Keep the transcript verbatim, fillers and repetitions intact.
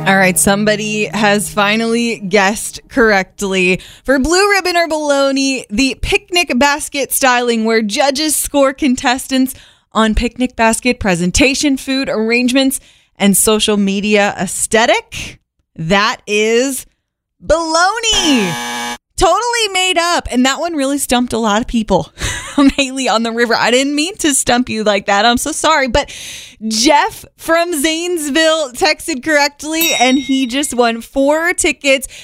All right, somebody has finally guessed correctly. For Blue Ribbon or Bologna, the picnic basket styling where judges score contestants on picnic basket presentation, food arrangements, and social media aesthetic. That is bologna. Totally made up. And that one really stumped a lot of people. Haley on the River. I didn't mean to stump you like that. I'm so sorry. But Jeff from Zanesville texted correctly, and he just won four tickets